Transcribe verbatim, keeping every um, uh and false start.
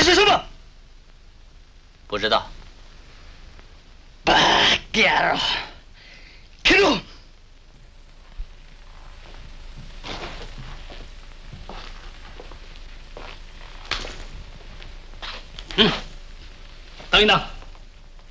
是什么？ 不知道。 巴嘎了，开路！嗯，等一等。